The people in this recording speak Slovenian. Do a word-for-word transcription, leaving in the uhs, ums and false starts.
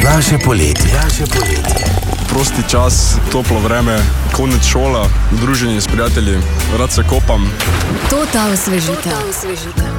Jaše poletje. Jaše poletje. Prosti čas, toplo vreme, konec šola, druženje s prijatelji, rad se kopam. To ta osvežitev.